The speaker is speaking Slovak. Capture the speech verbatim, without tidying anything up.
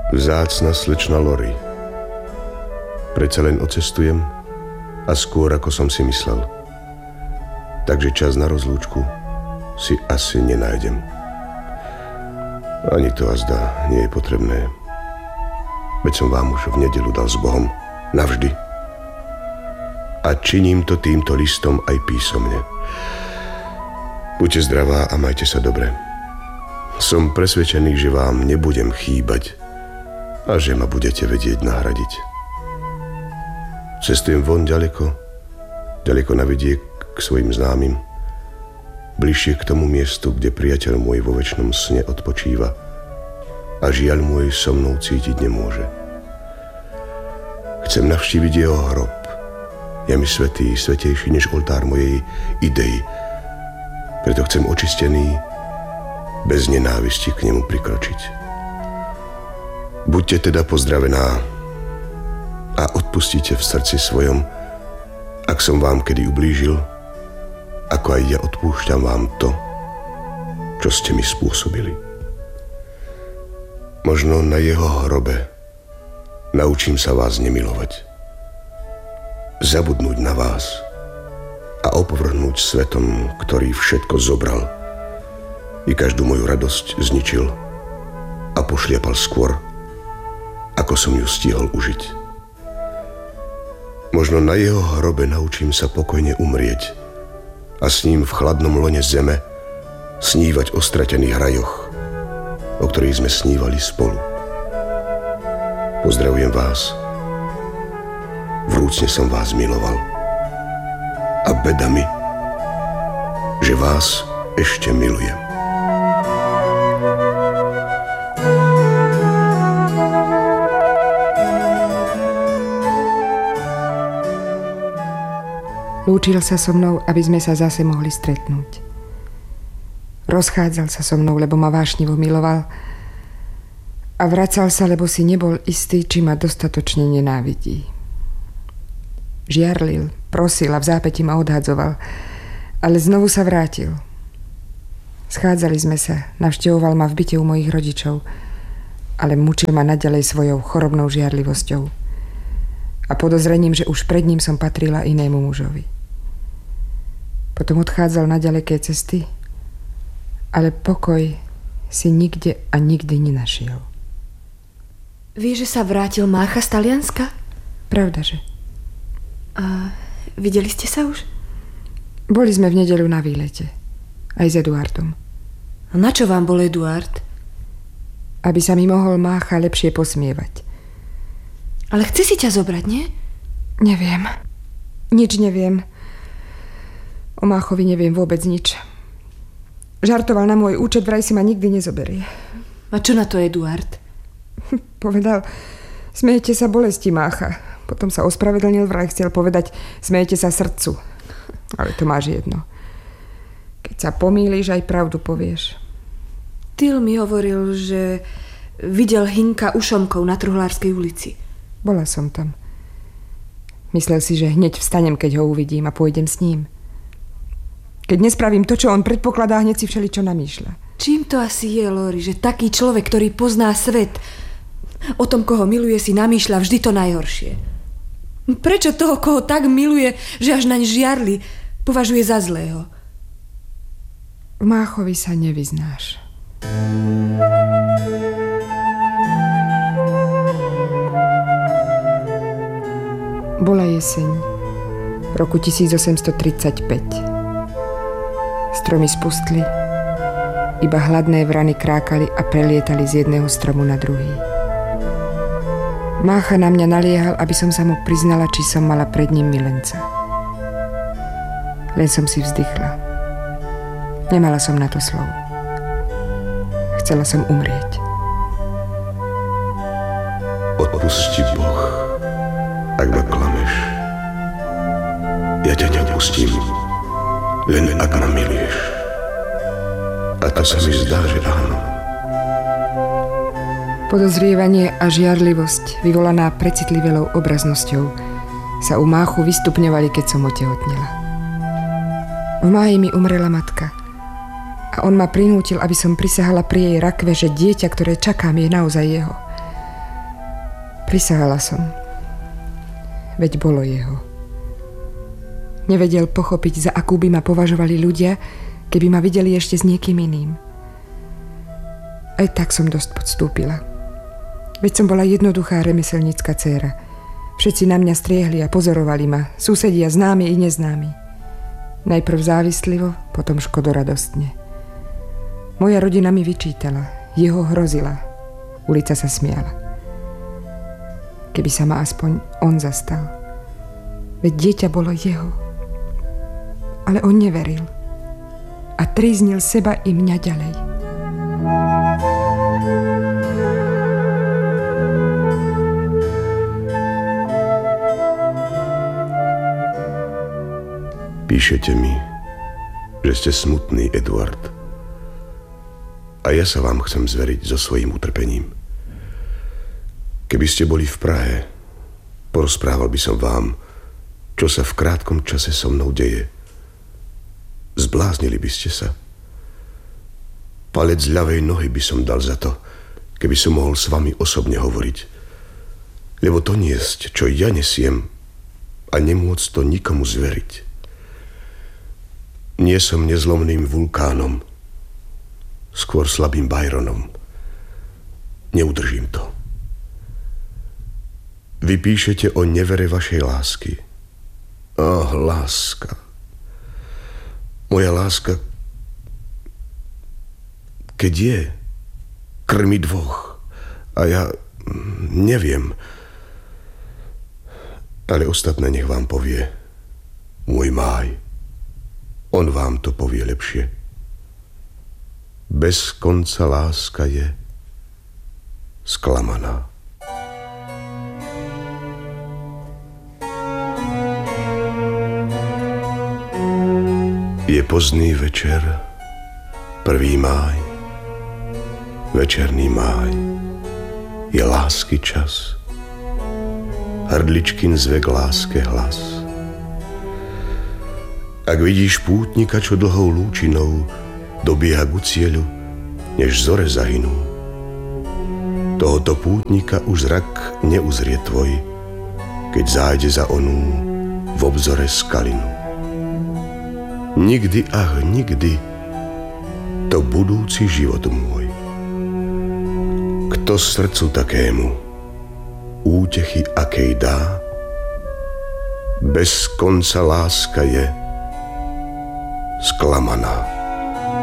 Vzácna slečna Lori. Predsa len odcestujem a skôr ako som si myslel. Takže čas na rozlúčku si asi nenájdem. Ani to azda nie je potrebné. Veď som vám už v nedeľu dal s Bohom navždy. A činím to týmto listom aj písomne. Buďte zdravá a majte sa dobre. Som presvedčený, že vám nebudem chýbať a že ma budete vedieť nahradiť. Cestujem von ďaleko, ďaleko na vidiek k svojim známym, bližšie k tomu miestu, kde priateľ môj vo večnom sne odpočíva a žiaľ môj so mnou cítiť nemôže. Chcem navštíviť jeho hrob. Je mi svätý, svätejší než oltár mojej idei. Preto chcem očistený, bez nenávisti k nemu prikročiť. Buďte teda pozdravená a odpustite v srdci svojom, ak som vám kedy ublížil, ako aj ja odpúšťam vám to, čo ste mi spôsobili. Možno na jeho hrobe naučím sa vás nemilovať, zabudnúť na vás a opovrhnúť svetom, ktorý všetko zobral i každú moju radosť zničil a pošliapal skôr, ako som ju stihol užiť. Možno na jeho hrobe naučím sa pokojne umrieť a s ním v chladnom lone zeme snívať o stratených rajoch, o ktorých sme snívali spolu. Pozdravujem vás. Vrúcne som vás miloval. A beda mi, že vás ešte milujem. Lúčil sa so mnou, aby sme sa zase mohli stretnúť. Rozchádzal sa so mnou, lebo ma vášnivo miloval a vracal sa, lebo si nebol istý, či ma dostatočne nenávidí. Žiarlil, prosil a v zápäti ma odhadzoval, ale znovu sa vrátil. Schádzali sme sa, navštevoval ma v byte u mojich rodičov, ale mučil ma naďalej svojou chorobnou žiarlivosťou a podozrením, že už pred ním som patrila inému mužovi. Potom odchádzal na ďaleké cesty, ale pokoj si nikde a nikdy nenašiel. Vieš, že sa vrátil Mácha z Talianska? Pravdaže. A videli ste sa už? Boli sme v nedeľu na výlete. Aj s Eduardom. A na čo vám bol Eduard? Aby sa mi mohol Mácha lepšie posmievať. Ale chce si ťa zobrať, nie? Neviem. Nič neviem. O Máchovi neviem vôbec nič. Žartoval na môj účet, vraj si ma nikdy nezoberie. A čo na to Eduard? Povedal, smejete sa bolesti Mácha. Potom sa ospravedlnil, vraj chcel povedať, smejete sa srdcu. Ale to máš jedno. Keď sa pomýliš, aj pravdu povieš. Tyl mi hovoril, že videl Hinka u Šomkov na Truhlárskej ulici. Bola som tam. Myslel si, že hneď vstanem, keď ho uvidím a pôjdem s ním. Keď nespravím to, čo on predpokladá, hneď si všeličo namýšľa. Čím to asi je, Lori, že taký človek, ktorý pozná svet, o tom, koho miluje, si namýšľa vždy to najhoršie? Prečo toho, koho tak miluje, že až naň žiarli, považuje za zlého? V Máchovi sa nevyznáš. Bola jeseň roku tisícosemstotridsaťpäť. Stromy spustli, iba hladné vrany krákali a prelietali z jedného stromu na druhý. Mácha na mňa naliehal, aby som sa mu priznala, či som mala pred ním milenca. Len som si vzdychla. Nemala som na to slov. Chcela som umrieť. Odpusti Boh, ak ma klameš. Ja ťa neodpustím, len ak ma miluješ. A to sa mi zdá, že áno. Podozrievanie a žiarlivosť, vyvolaná precitlivelou obraznosťou, sa u Máchu vystupňovali, keď som otehotnela. V máji mi umrela matka a on ma prinútil, aby som prisahala pri jej rakve, že dieťa, ktoré čakám, je naozaj jeho. Prisahala som. Veď bolo jeho. Nevedel pochopiť, za akú by ma považovali ľudia, keby ma videli ešte s niekým iným. Aj tak som dosť podstúpila. Veď som bola jednoduchá remeselnícka dcéra. Všetci na mňa striehli a pozorovali ma, susedia známi i neznámi. Najprv závislivo, potom škodoradostne. Moja rodina mi vyčítala, jeho hrozila. Ulica sa smiala. Keby sa ma aspoň on zastal. Veď dieťa bolo jeho. Ale on neveril. A tríznil seba i mňa ďalej. Píšete mi, že ste smutný, Eduard. A ja sa vám chcem zveriť so svojím utrpením. Keby ste boli v Prahe, porozprával by som vám, čo sa v krátkom čase so mnou deje. Zbláznili by ste sa. Palec ľavej nohy by som dal za to, keby som mohol s vami osobne hovoriť. Lebo to niesť, čo ja nesiem, a nemôcť to nikomu zveriť. Nie som nezlomným vulkánom, skôr slabým Byronom. Neudržím to. Vy píšete o nevere vašej lásky. Oh, láska. Moja láska, keď je, krmi dvoch. A ja neviem. Ale ostatné nech vám povie môj máj. On vám to povie lepšie. Bez konca láska je sklamaná. Je pozdný večer, prvý máj, večerný máj, je lásky čas, hrdličkin zve k láske hlas. Ak vidíš pútnika, čo dlhou lúčinou dobieha ku cieľu, než zore zahynú, tohoto pútnika už zrak neuzrie tvoj, keď zájde za onú v obzore skalinu. Nikdy, ach, nikdy, to budúci život môj. Kto srdcu takému útechy akej dá, bez konca láska je sklamaná.